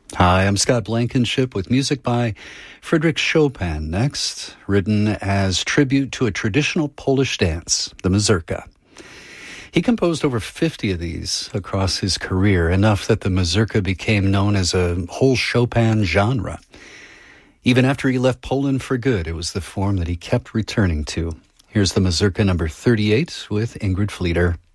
Hi, I'm Scott Blankenship with music by Frédéric Chopin next, written as tribute to a traditional Polish dance, the mazurka. He composed over 50 of these across his career, enough that the mazurka became known as a whole Chopin genre. Even after he left Poland for good, it was the form that he kept returning to. Here's the mazurka number 38 with Ingrid Fleeter.